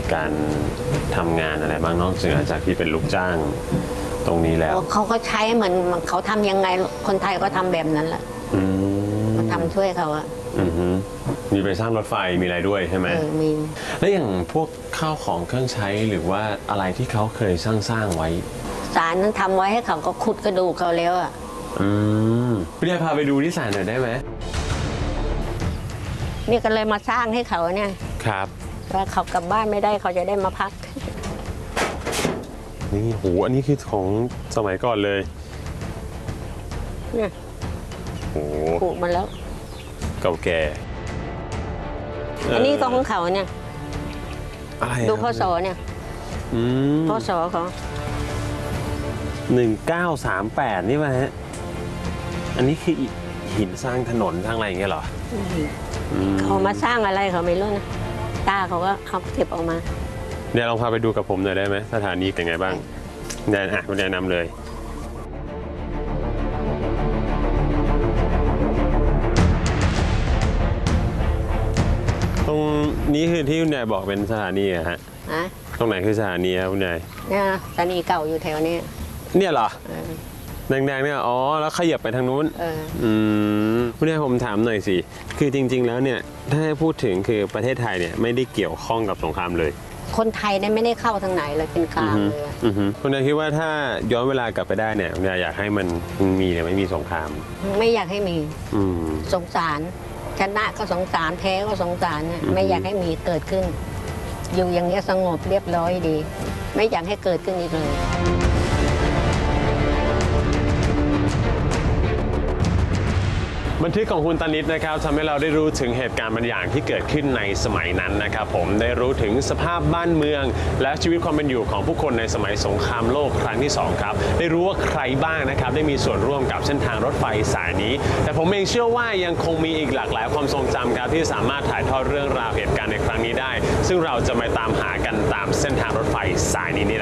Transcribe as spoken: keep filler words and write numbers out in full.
การทำงานอะไรบ้างนอกจากที่เป็นลูกจ้างตรงนี้แล้วเขาก็ใช้เหมือนเขาทำยังไงคนไทยก็ทำแบบนั้นแหละมาทำช่วยเขาอะมีไปสร้างรถไฟมีอะไรด้วยใช่ไหมมีแล้วอย่างพวกข้าวของเครื่องใช้หรือว่าอะไรที่เขาเคยสร้างสร้างไว้ศาลนั้นทำไว้ให้เขาก็ขุดกระดูกเขาแล้วอ่ะอืมพี่ได้พาไปดูที่ศาลหน่อยได้ไหมนี่ก็เลยมาสร้างให้เขาเนี่ยครับว่าเขากลับบ้านไม่ได้เขาจะได้มาพักนี่โหอันนี้คือของสมัยก่อนเลยเนี่ยโหปลูกมาแล้วเก่าแก่อันนี้ก็ของเขาเนี่ยอะไรดูพศเนี่ยพศเขาหนึ่งเก้าสามแปดนี่ป่ะฮะอันนี้คือหินสร้างถนนสร้างอะไรอย่างเงี้ยเหรอเขามาสร้างอะไรเขาไม่รู้นะตาเขาก็เขาเก็บออกมาเดี๋ยวลองพาไปดูกับผมหน่อยได้ไหมสถานีเป็นไงบ้างแนะอ่ะแนะนำเลยตรงนี้คือที่คุณยายบอกเป็นสถานีอะฮะตรงไหนคือสถานีครับคุณยายเนี่ยสถานีเก่าอยู่แถวนี้เนี่ยเหรอแดงๆเนี่ยอ๋อแล้วขยับไปทางนู้นอืมคุณยายผมถามหน่อยสิคือจริงๆแล้วเนี่ยถ้าให้พูดถึงคือประเทศไทยเนี่ยไม่ได้เกี่ยวข้องกับสงครามเลยคนไทยเนี่ยไม่ได้เข้าทางไหนเลยเป็นกลางเลยคุณยายคิดว่าถ้าย้อนเวลากลับไปได้เนี่ยคุณยายอยากให้มันมีเนี่ยไม่มีสงครามไม่อยากให้มีสงสารชนะก็สงสารแพ้ก็สงสารเนี่ยไม่อยากให้มีเกิดขึ้นอยู่อย่างนี้สงบเรียบร้อยดีไม่อยากให้เกิดขึ้นอีกเลยบันทึกของคุณตานิดนะครับทำให้เราได้รู้ถึงเหตุการณ์บางอย่างที่เกิดขึ้นในสมัยนั้นนะครับผมได้รู้ถึงสภาพบ้านเมืองและชีวิตความเป็นอยู่ของผู้คนในสมัยสงครามโลกครั้งที่สองครับได้รู้ว่าใครบ้างนะครับได้มีส่วนร่วมกับเส้นทางรถไฟสายนี้แต่ผมเองเชื่อว่ายังคงมีอีกหลากหลายความทรงจำครับที่สามารถถ่ายทอดเรื่องราวเหตุการณ์ในครั้งนี้ได้ซึ่งเราจะมาตามหากันตามเส้นทางรถไฟสายนี้นี่แหละ